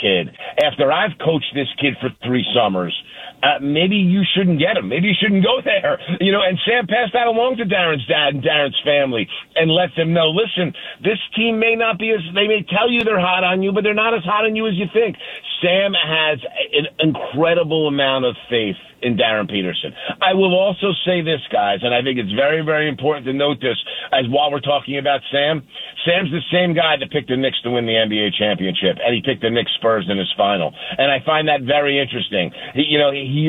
kid. After I've coached this kid for 3 summers, maybe you shouldn't get him. Maybe you shouldn't go there. And Sam passed that along to Darren's dad and Darren's family and let them know, listen, this team may not be they may tell you they're hot on you, but they're not as hot on you as you think. Sam has an incredible amount of faith in Darren Peterson. I will also say this, guys, and I think it's very, very important to note this as while we're talking about Sam. Sam's the same guy that picked the Knicks to win the NBA championship, and he picked the Knicks Spurs in his final. And I find that very interesting. He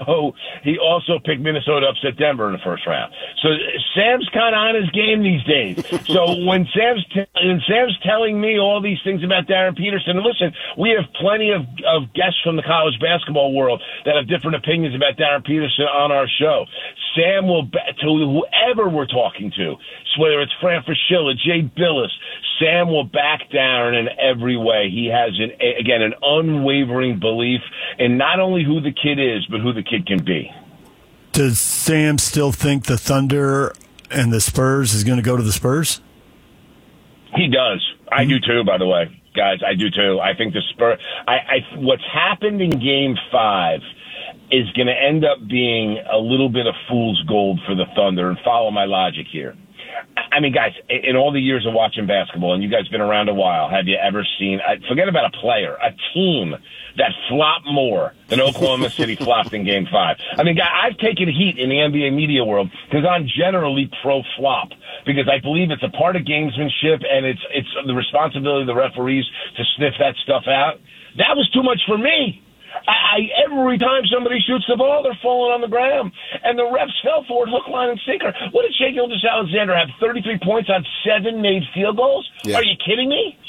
also picked Minnesota upset Denver in the first round. So Sam's kind of on his game these days. So when Sam's telling me all these things about Darren Peterson, and listen, we have plenty of guests from the college basketball world that have different opinions about Darren Peterson on our show. Sam will bet to whoever we're talking to, whether it's Fran Fraschilla, Jay Billis, Sam will back Darren in every way. He has, an unwavering belief in not only who the kid is, but who the kid can be. Does Sam still think the Thunder and the Spurs is going to go to the Spurs? He does. I do too, by the way. Guys, I do too. I think the Spurs, what's happened in Game 5 is going to end up being a little bit of fool's gold for the Thunder, and follow my logic here. I mean, guys, in all the years of watching basketball, and you guys been around a while, have you ever seen, forget about a player, a team that flopped more than Oklahoma City flopped in Game 5? I mean, guys, I've taken heat in the NBA media world because I'm generally pro-flop, because I believe it's a part of gamesmanship, and it's the responsibility of the referees to sniff that stuff out. That was too much for me. Every time somebody shoots the ball, they're falling on the ground. And the refs fell for it, hook, line, and sinker. What did Shai Gilgeous-Alexander have, 33 points on 7 made field goals? Yeah. Are you kidding me?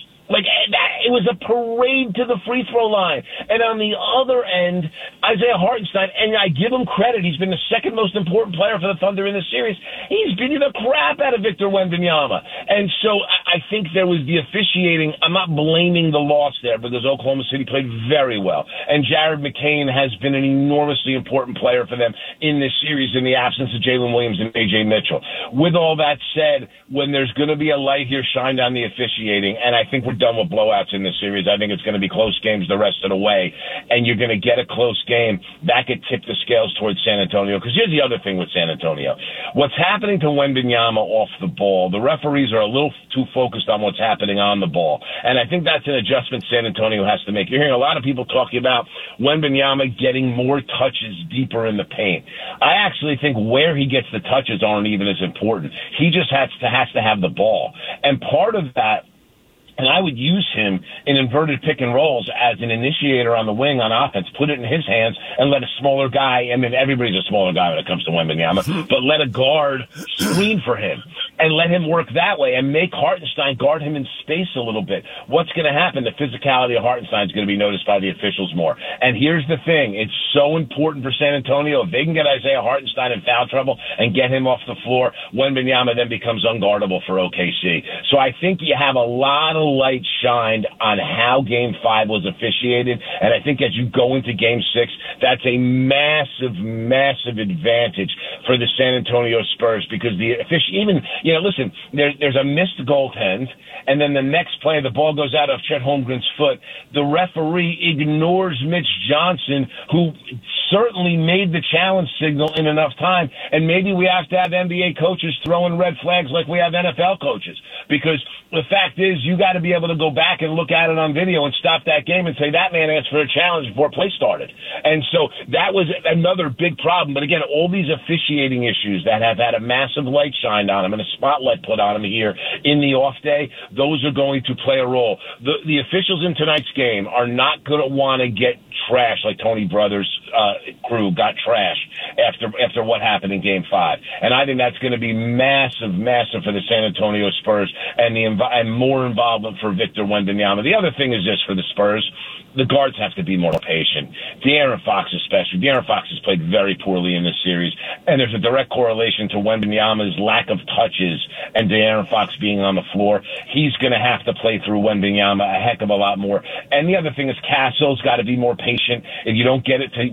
It was a parade to the free throw line. And on the other end, Isaiah Hartenstein, and I give him credit, he's been the second most important player for the Thunder in the series. He's beating the crap out of Victor Wembanyama. And so I think there was the officiating. I'm not blaming the loss there because Oklahoma City played very well. And Jared McCain has been an enormously important player for them in this series in the absence of Jalen Williams and A.J. Mitchell. With all that said, when there's going to be a light here shined on the officiating, and I think we're done with blowouts in this series. I think it's going to be close games the rest of the way, and you're going to get a close game. That could tip the scales towards San Antonio, because here's the other thing with San Antonio. What's happening to Wembanyama off the ball, the referees are a little too focused on what's happening on the ball, and I think that's an adjustment San Antonio has to make. You're hearing a lot of people talking about Wembanyama getting more touches deeper in the paint. I actually think where he gets the touches aren't even as important. He just has to have the ball, and part of that, and I would use him in inverted pick and rolls as an initiator on the wing on offense, put it in his hands and let a smaller guy, I mean, everybody's a smaller guy when it comes to Wembanyama, but let a guard screen for him and let him work that way and make Hartenstein guard him in space a little bit. What's going to happen? The physicality of Hartenstein is going to be noticed by the officials more. And here's the thing. It's so important for San Antonio. If they can get Isaiah Hartenstein in foul trouble and get him off the floor, Wembanyama then becomes unguardable for OKC. So I think you have a lot of light shined on how Game 5 was officiated, and I think as you go into Game 6, that's a massive, massive advantage for the San Antonio Spurs, because the listen, there's a missed goaltend, and then the next play, the ball goes out of Chet Holmgren's foot. The referee ignores Mitch Johnson, who certainly made the challenge signal in enough time, and maybe we have to have NBA coaches throwing red flags like we have NFL coaches, because the fact is you got to be able to go back and look at it on video and stop that game and say that man asked for a challenge before play started. And so that was another big problem. But again, all these officiating issues that have had a massive light shined on them and a spotlight put on them here in the off day, those are going to play a role. The officials in tonight's game are not going to want to get trashed like Tony Brothers' crew got trashed after what happened in Game 5. And I think that's going to be massive, massive for the San Antonio Spurs and more involvement for Victor Wembanyama. The other thing is this for the Spurs. The guards have to be more patient. De'Aaron Fox especially. De'Aaron Fox has played very poorly in this series, and there's a direct correlation to Wembanyama's lack of touches and De'Aaron Fox being on the floor. He's going to have to play through Wembanyama a heck of a lot more. And the other thing is Castle's got to be more patient. If you don't get it to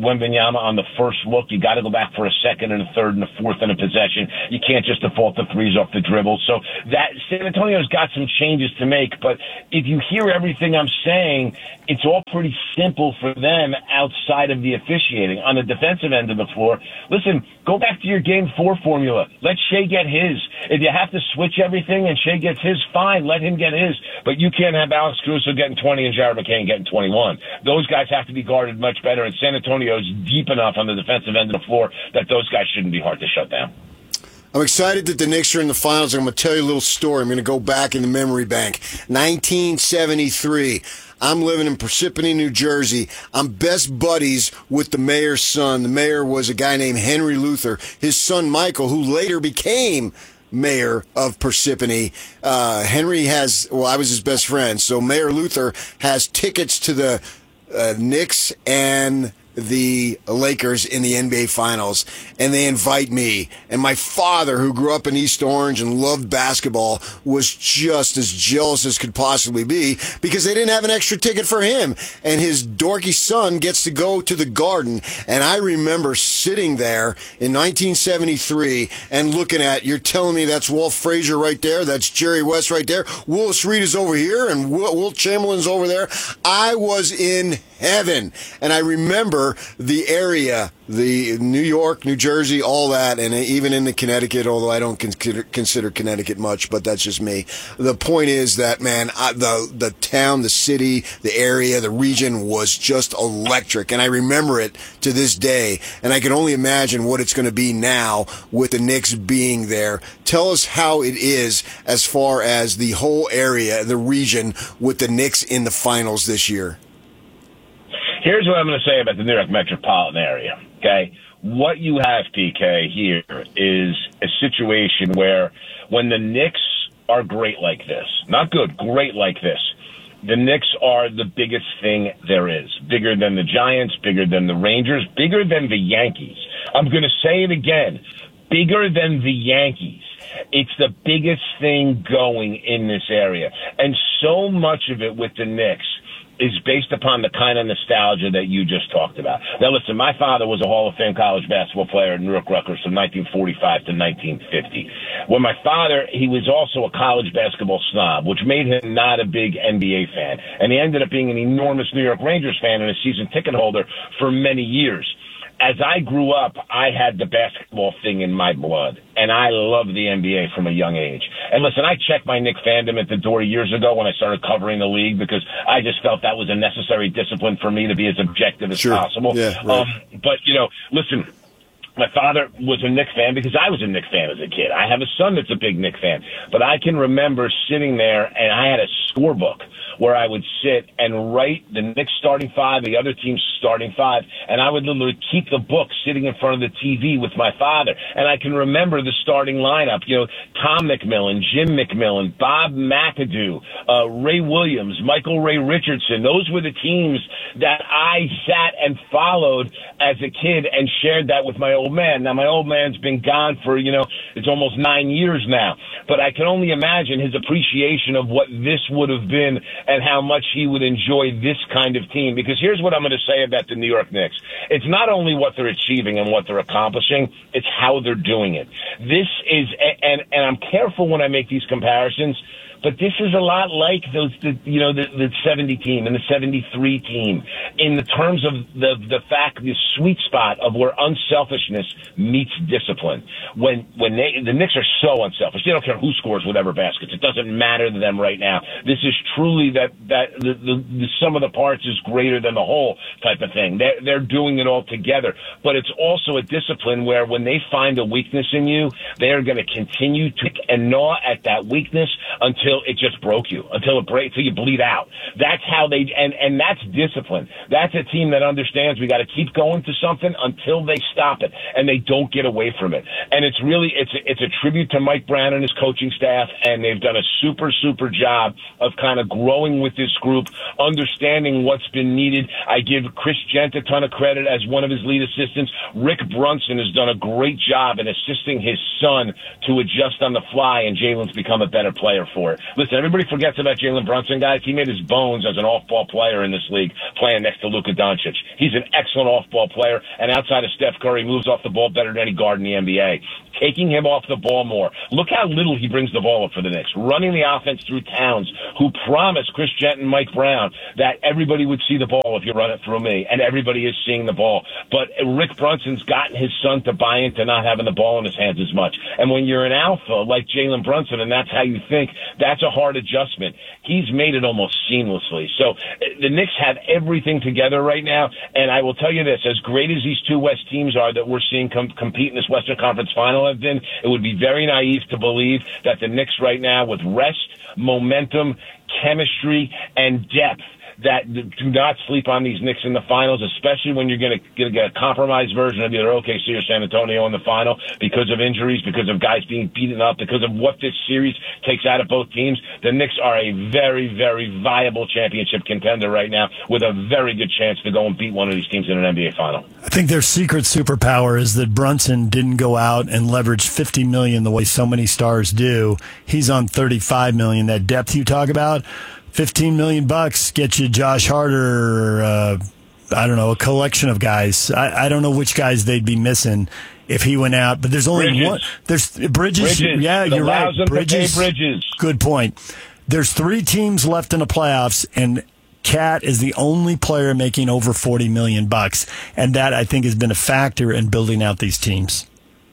Wembanyama on the first look. You got to go back for a second and a third and a fourth and a possession. You can't just default to threes off the dribble. So that San Antonio's got some changes to make. But if you hear everything I'm saying, it's all pretty simple for them outside of the officiating. On the defensive end of the floor, listen, go back to your Game 4 formula. Let Shea get his. If you have to switch everything and Shea gets his, fine, let him get his. But you can't have Alex Caruso getting 20 and Jared McCain getting 21. Those guys have to be guarded much better, and San Antonio's deep enough on the defensive end of the floor that those guys shouldn't be hard to shut down. I'm excited that the Knicks are in the finals. I'm going to tell you a little story. I'm going to go back in the memory bank. 1973. I'm living in Parsippany, New Jersey. I'm best buddies with the mayor's son. The mayor was a guy named Henry Luther. His son, Michael, who later became mayor of Parsippany. Henry I was his best friend. So Mayor Luther has tickets to the Knicks and the Lakers in the NBA Finals, and they invite me. And my father, who grew up in East Orange and loved basketball, was just as jealous as could possibly be because they didn't have an extra ticket for him. And his dorky son gets to go to the Garden. And I remember sitting there in 1973 and looking at, you're telling me that's Walt Frazier right there, that's Jerry West right there, Willis Reed is over here, and Wilt Chamberlain's over there. I was in heaven. And I remember the area, the New York, New Jersey, all that, and even in the Connecticut, although I don't consider Connecticut much, but that's just me. The point is that, man, the town, the city, the area, the region was just electric, and I remember it to this day, and I can only imagine what it's going to be now with the Knicks being there. Tell us how it is as far as the whole area, the region, with the Knicks in the finals this year. Here's what I'm going to say about the New York metropolitan area, okay? What you have, PK, here is a situation where when the Knicks are great like this, not good, great like this, the Knicks are the biggest thing there is. Bigger than the Giants, bigger than the Rangers, bigger than the Yankees. I'm going to say it again, bigger than the Yankees. It's the biggest thing going in this area. And so much of it with the Knicks is based upon the kind of nostalgia that you just talked about. Now, listen, my father was a Hall of Fame college basketball player at New York Rutgers from 1945 to 1950. When my father, he was also a college basketball snob, which made him not a big NBA fan. And he ended up being an enormous New York Rangers fan and a season ticket holder for many years. As I grew up, I had the basketball thing in my blood, and I loved the NBA from a young age. And listen, I checked my Knick fandom at the door years ago when I started covering the league because I just felt that was a necessary discipline for me to be as objective as possible. Yeah, right. But, listen, my father was a Knick fan because I was a Knick fan as a kid. I have a son that's a big Knick fan. But I can remember sitting there, and I had a scorebook where I would sit and write the Knicks starting five, the other team's starting five, and I would literally keep the book sitting in front of the TV with my father. And I can remember the starting lineup, Tom McMillan, Jim McMillan, Bob McAdoo, Ray Williams, Michael Ray Richardson. Those were the teams that I sat and followed as a kid and shared that with my old man. Now, my old man's been gone for, it's almost 9 years now. But I can only imagine his appreciation of what this would have been and how much he would enjoy this kind of team. Because here's what I'm going to say about the New York Knicks. It's not only what they're achieving and what they're accomplishing, it's how they're doing it. This is, and I'm careful when I make these comparisons, but this is a lot like the 70 team and the 73 team in the terms of the fact, the sweet spot of where unselfishness meets discipline. When the Knicks are so unselfish, they don't care who scores whatever baskets. It doesn't matter to them right now. This is truly that the sum of the parts is greater than the whole type of thing. They're doing it all together, but it's also a discipline where when they find a weakness in you, they are going to continue to and gnaw at that weakness until it just broke you, until you bleed out. That's how and that's discipline. That's a team that understands we got to keep going to something until they stop it and they don't get away from it. And it's really, it's a tribute to Mike Brown and his coaching staff, and they've done a super, super job of kind of growing with this group, understanding what's been needed. I give Chris Gent a ton of credit as one of his lead assistants. Rick Brunson has done a great job in assisting his son to adjust on the fly, and Jalen's become a better player for it. Listen, everybody forgets about Jalen Brunson, guys. He made his bones as an off-ball player in this league, playing next next to Luka Doncic. He's an excellent off-ball player, and outside of Steph Curry, moves off the ball better than any guard in the NBA. Taking him off the ball more. Look how little he brings the ball up for the Knicks. Running the offense through Towns, who promised Chris Jent and Mike Brown that everybody would see the ball if you run it through me, and everybody is seeing the ball. But Rick Brunson's gotten his son to buy into not having the ball in his hands as much. And when you're an alpha like Jalen Brunson, and that's how you think, that's a hard adjustment. He's made it almost seamlessly. So the Knicks have everything together right now, and I will tell you this, as great as these two West teams are that we're seeing compete in this Western Conference Final have been, it would be very naive to believe that the Knicks right now, with rest, momentum, chemistry, and depth, that do not sleep on these Knicks in the finals, especially when you're going to get a compromised version of either OKC or San Antonio in the final because of injuries, because of guys being beaten up, because of what this series takes out of both teams. The Knicks are a very, very viable championship contender right now with a very good chance to go and beat one of these teams in an NBA final. I think their secret superpower is that Brunson didn't go out and leverage $50 million the way so many stars do. He's on $35 million. That depth you talk about, $15 million get you Josh Hart or, I don't know, a collection of guys. I don't know which guys they'd be missing if he went out, but there's only one. There's Bridges. Yeah, you're right. Bridges. Good point. There's 3 teams left in the playoffs, and Cat is the only player making over $40 million, and that I think has been a factor in building out these teams.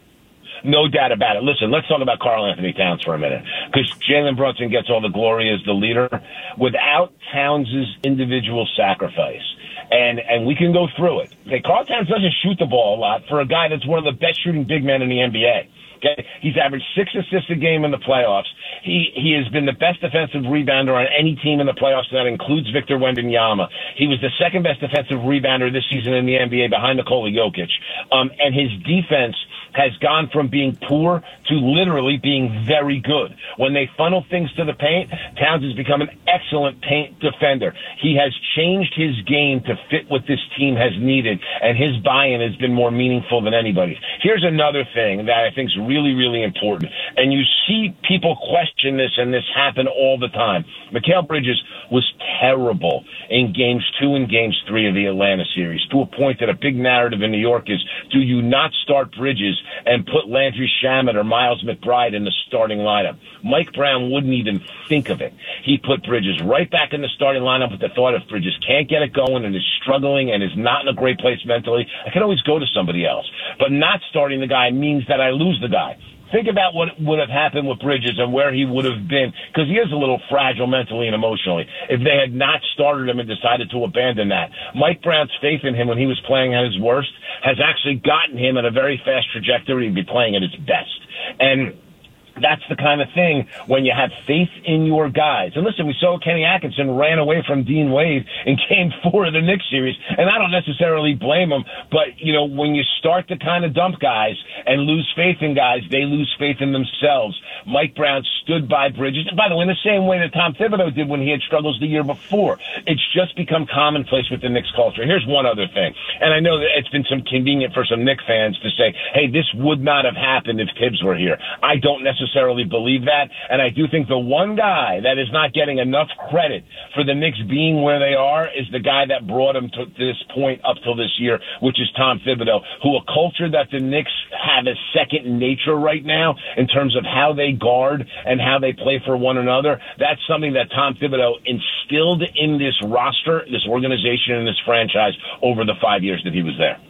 No doubt about it. Listen, let's talk about Karl Anthony Towns for a minute, because Jalen Brunson gets all the glory as the leader. Without Towns' individual sacrifice, and we can go through it. Okay, Karl Towns doesn't shoot the ball a lot for a guy that's one of the best shooting big men in the NBA. Okay, he's averaged 6 assists a game in the playoffs. He has been the best defensive rebounder on any team in the playoffs, and that includes Victor Wembanyama. He was the second best defensive rebounder this season in the NBA behind Nikola Jokic. And his defense has gone from being poor to literally being very good. When they funnel things to the paint, Towns has become an excellent paint defender. He has changed his game to fit what this team has needed, and his buy-in has been more meaningful than anybody's. Here's another thing that I think is really, really important, and you see people question this, and this happen all the time. Mikal Bridges was terrible in Games 2 and Games 3 of the Atlanta series, to a point that a big narrative in New York is, do you not start Bridges and put Landry Shamet or Miles McBride in the starting lineup? Mike Brown wouldn't even think of it. He put Bridges right back in the starting lineup with the thought, if Bridges can't get it going and is struggling and is not in a great place mentally, I can always go to somebody else. But not starting the guy means that I lose the guy. Think about what would have happened with Bridges and where he would have been, because he is a little fragile mentally and emotionally, if they had not started him and decided to abandon that. Mike Brown's faith in him when he was playing at his worst has actually gotten him at a very fast trajectory to be playing at his best. And that's the kind of thing when you have faith in your guys. And listen, we saw Kenny Atkinson ran away from Dean Wade in Game 4 of the Knicks series, and I don't necessarily blame him, but, you know, when you start to kind of dump guys and lose faith in guys, they lose faith in themselves. Mike Brown stood by Bridges, and by the way, in the same way that Tom Thibodeau did when he had struggles the year before. It's just become commonplace with the Knicks culture. Here's one other thing, and I know that it's been some convenient for some Knicks fans to say, hey, this would not have happened if Tibbs were here. I don't necessarily believe that, and I do think the one guy that is not getting enough credit for the Knicks being where they are is the guy that brought them to this point up till this year, which is Tom Thibodeau, who a culture that the Knicks have as second nature right now in terms of how they guard and how they play for one another. That's something that Tom Thibodeau instilled in this roster, this organization, and this franchise over the 5 years that he was there.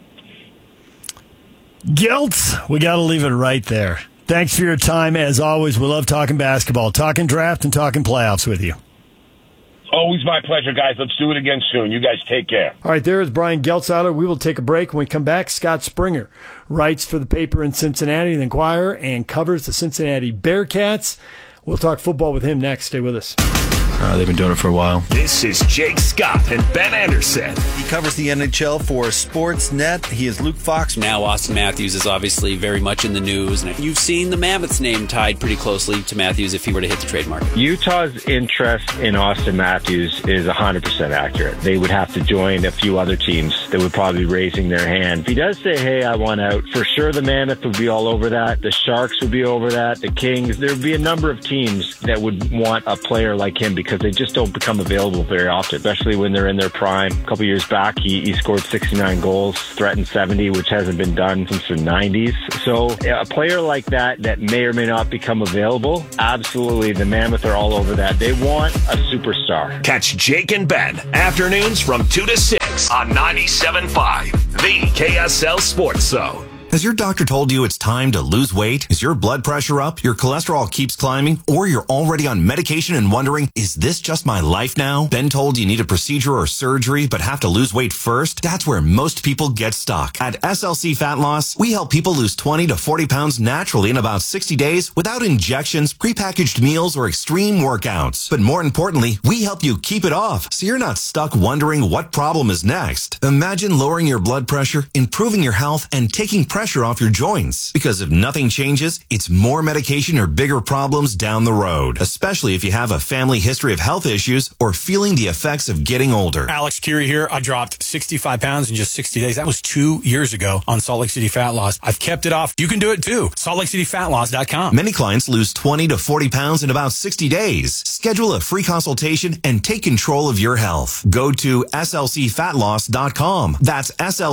Guilt, we got to leave it right there. Thanks for your time. As always, we love talking basketball, talking draft, and talking playoffs with you. Always my pleasure, guys. Let's do it again soon. You guys take care. All right, there is Brian Geltzeiler. We will take a break. When we come back, Scott Springer writes for the paper in Cincinnati, the Enquirer, and covers the Cincinnati Bearcats. We'll talk football with him next. Stay with us. They've been doing it for a while. This is Jake Scott and Ben Anderson. He covers the NHL for Sportsnet. He is Luke Fox. Now Austin Matthews is obviously very much in the news, and you've seen the Mammoths name tied pretty closely to Matthews if he were to hit the trade market. Utah's interest in Austin Matthews is 100% accurate. They would have to join a few other teams that would probably be raising their hand. If he does say, hey, I want out, for sure the Mammoths would be all over that. The Sharks would be over that. The Kings. There would be a number of teams that would want a player like him because because they just don't become available very often, especially when they're in their prime. A couple years back, he scored 69 goals, threatened 70, which hasn't been done since the 90s. So a player like that may or may not become available, absolutely, the Mammoth are all over that. They want a superstar. Catch Jake and Ben afternoons from 2 to 6 on 97.5, the KSL Sports Zone. Has your doctor told you it's time to lose weight? Is your blood pressure up, your cholesterol keeps climbing, or you're already on medication and wondering, is this just my life now? Been told you need a procedure or surgery but have to lose weight first? That's where most people get stuck. At SLC Fat Loss, we help people lose 20 to 40 pounds naturally in about 60 days without injections, prepackaged meals, or extreme workouts. But more importantly, we help you keep it off so you're not stuck wondering what problem is next. Imagine lowering your blood pressure, improving your health, and taking pressure off your joints. Because if nothing changes, it's more medication or bigger problems down the road, especially if you have a family history of health issues or feeling the effects of getting older. Alex Curie here. I dropped 65 pounds in just 60 days. That was 2 years ago on Salt Lake City Fat Loss. I've kept it off. You can do it too. SaltLakeCityFatLoss.com. Many clients lose 20 to 40 pounds in about 60 days. Schedule a free consultation and take control of your health. Go to SLCFatLoss.com. That's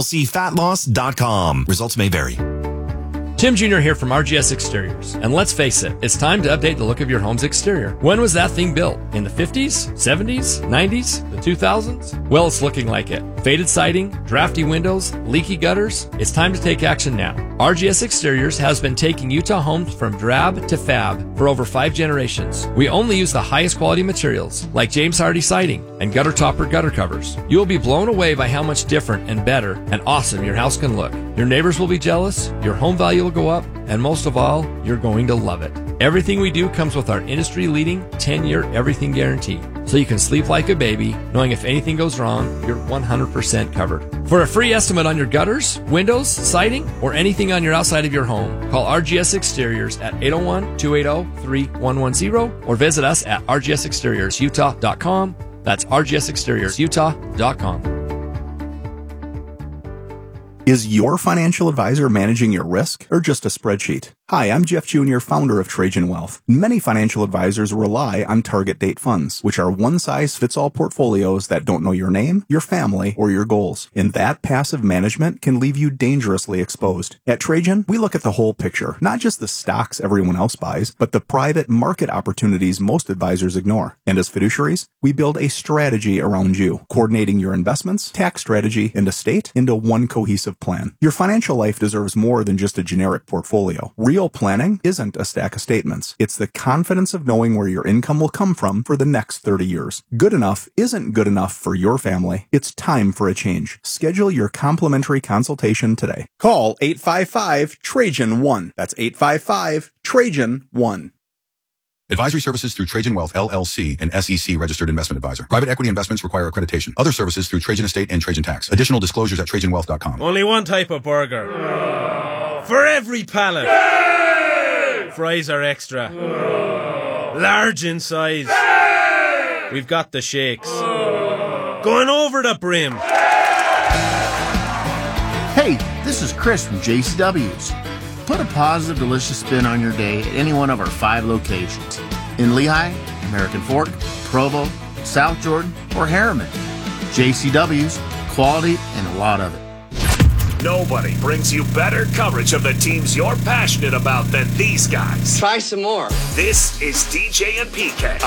SLCFatLoss.com. Results may vary. Tim Jr. here from RGS Exteriors. And let's face it, it's time to update the look of your home's exterior. When was that thing built? In the 50s, 70s, 90s, the 2000s? Well, it's looking like it. Faded siding, drafty windows, leaky gutters. It's time to take action now. RGS Exteriors has been taking Utah homes from drab to fab for over 5 generations. We only use the highest quality materials like James Hardy siding and gutter topper gutter covers. You will be blown away by how much different and better and awesome your house can look. Your neighbors will be jealous, your home value will go up, and most of all, you're going to love it. Everything we do comes with our industry-leading 10-year everything guarantee, so you can sleep like a baby, knowing if anything goes wrong, you're 100% covered. For a free estimate on your gutters, windows, siding, or anything on your outside of your home, call RGS Exteriors at 801-280-3110 or visit us at rgsexteriorsutah.com. That's rgsexteriorsutah.com. Is your financial advisor managing your risk or just a spreadsheet? Hi, I'm Jeff Jr., founder of Trajan Wealth. Many financial advisors rely on target date funds, which are one-size-fits-all portfolios that don't know your name, your family, or your goals. And that passive management can leave you dangerously exposed. At Trajan, we look at the whole picture, not just the stocks everyone else buys, but the private market opportunities most advisors ignore. And as fiduciaries, we build a strategy around you, coordinating your investments, tax strategy, and estate into one cohesive plan. Your financial life deserves more than just a generic portfolio. Real planning isn't a stack of statements. It's the confidence of knowing where your income will come from for the next 30 years. Good enough isn't good enough for your family. It's time for a change. Schedule your complimentary consultation today. Call 855-TRAJAN-1. That's 855-TRAJAN-1. Advisory services through Trajan Wealth, LLC, an SEC registered investment advisor. Private equity investments require accreditation. Other services through Trajan Estate and Trajan Tax. Additional disclosures at TrajanWealth.com. Only one type of burger. For every pallet. Fries are extra. Large in size. We've got the shakes. Going over the brim. Hey, this is Chris from JCW's. Put a positive, delicious spin on your day at any one of our 5 locations. In Lehigh, American Fork, Provo, South Jordan, or Harriman. JCW's, quality and a lot of it. Nobody brings you better coverage of the teams you're passionate about than these guys. Try some more. This is DJ and PK